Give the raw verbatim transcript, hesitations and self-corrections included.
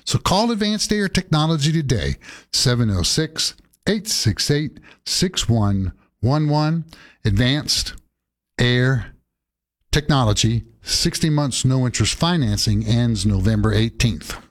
So call Advanced Air Technology today, seven oh six, eight six eight, six one one one. Advanced Air Technology, sixty months no interest financing ends November eighteenth.